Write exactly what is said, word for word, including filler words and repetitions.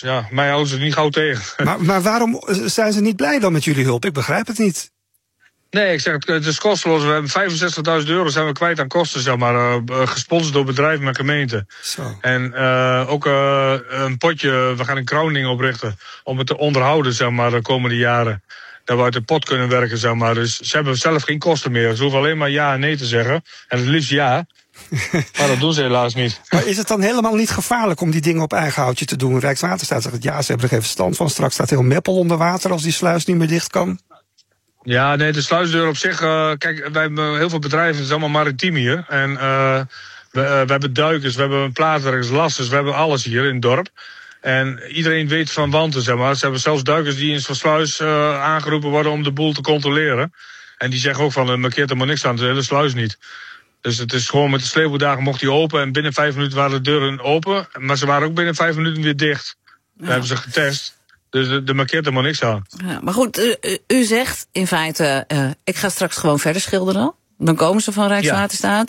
ja, mij houden ze niet gauw tegen. Maar, maar waarom zijn ze niet blij dan met jullie hulp? Ik begrijp het niet. Nee, ik zeg, het is kosteloos. We hebben vijfenzestigduizend euro zijn we kwijt aan kosten, zeg maar. Uh, gesponsord door bedrijven en gemeenten. Zo. En uh, ook uh, een potje, we gaan een crowdfunding oprichten om het te onderhouden, zeg maar, de komende jaren. Dat we uit de pot kunnen werken, zeg maar. Dus ze hebben zelf geen kosten meer. Ze hoeven alleen maar ja en nee te zeggen. En het liefst ja. Maar dat doen ze helaas niet. Maar is het dan helemaal niet gevaarlijk om die dingen op eigen houtje te doen? Rijkswaterstaat zegt, ja, ze hebben er geen verstand van. Straks staat heel Meppel onder water als die sluis niet meer dicht kan. Ja, nee, de sluisdeur op zich... Uh, kijk, wij hebben heel veel bedrijven, het is allemaal maritiem hier. En uh, we, uh, we hebben duikers, we hebben plaatwerkers, lassers, we hebben alles hier in het dorp. En iedereen weet van wanten, zeg maar. Ze hebben zelfs duikers die in zo'n sluis uh, aangeroepen worden om de boel te controleren. En die zeggen ook van, er markeert er maar niks aan, de hele sluis niet. Dus het is gewoon met de sleepbootdagen mocht die open. En binnen vijf minuten waren de deuren open. Maar ze waren ook binnen vijf minuten weer dicht. Ja. Dat hebben ze getest. Dus er markeert er maar niks aan. Ja, maar goed, u, u zegt in feite, uh, ik ga straks gewoon verder schilderen. Dan komen ze van Rijkswaterstaat.